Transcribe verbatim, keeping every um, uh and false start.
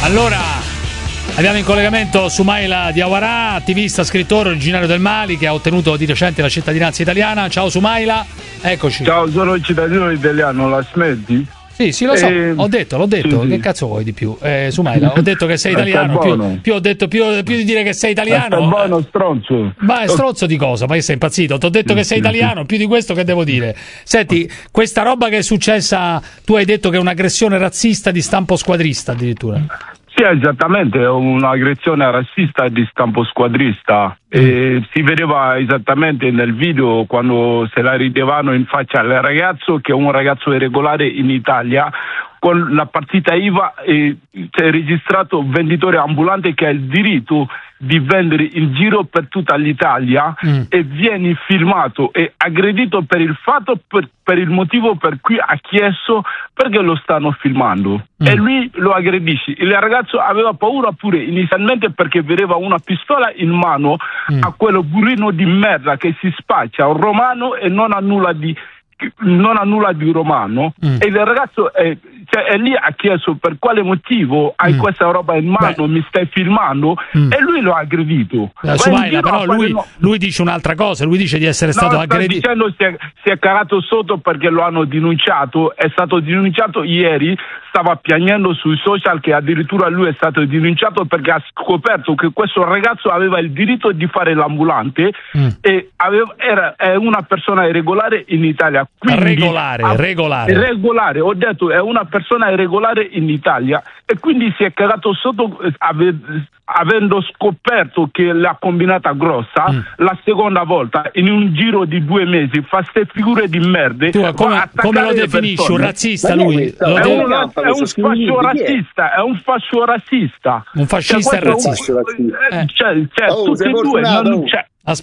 Allora, abbiamo in collegamento Soumaila Diawara, attivista, scrittore, originario del Mali, che ha ottenuto di recente la cittadinanza italiana. Ciao Soumaila, eccoci. Ciao, sono il cittadino italiano, la smetti? Sì, sì, lo so, Eh, ho detto, l'ho detto, sì, che sì. cazzo vuoi di più? Eh, Soumaila, ho detto che sei italiano, più, più ho detto più, più di dire che sei italiano. È buono, stronzo. Ma è stronzo di cosa? Ma che sei impazzito? Ti ho detto che sei italiano, più di questo che devo dire? Senti, questa roba che è successa, tu hai detto che è un'aggressione razzista di stampo squadrista addirittura. Sì, esattamente, è un'aggressione razzista di stampo squadrista. E si vedeva esattamente nel video quando se la ridevano in faccia al ragazzo, che è un ragazzo irregolare in Italia. Con la partita I V A eh, c'è registrato un venditore ambulante che ha il diritto di vendere in giro per tutta l'Italia mm. e viene filmato e aggredito per il fatto, per, per il motivo per cui ha chiesto perché lo stanno filmando mm. e lui lo aggredisce. Il ragazzo aveva paura pure inizialmente perché vedeva una pistola in mano mm. a quello burrino di merda che si spaccia un romano e non ha nulla di non ha nulla di romano mm. e il ragazzo è, cioè, è lì ha chiesto per quale motivo hai mm. questa roba in mano, Beh. mi stai filmando mm. e lui lo ha aggredito. Eh, Soumaila, però lui, no. lui dice un'altra cosa, lui dice di essere no, stato aggredito. Dicendo si è, si è cagato sotto perché lo hanno denunciato, è stato denunciato ieri, stava piangendo sui social che addirittura lui è stato denunciato perché ha scoperto che questo ragazzo aveva il diritto di fare l'ambulante mm. e aveva, era è una persona irregolare in Italia. Quindi, regolare, a, regolare. Regolare, ho detto, è una persona irregolare in Italia e quindi si è cagato sotto ave, avendo scoperto che l'ha combinata grossa mm. la seconda volta in un giro di due mesi, fa ste figure di merde. Tu come, come lo definisci? Persone. Un razzista lui? Lo è, de- un, è un fascio razzista, è un fascio razzista. Un fascista cioè, e razzista. Un, eh, cioè, cioè, oh, tutti e due, non, cioè,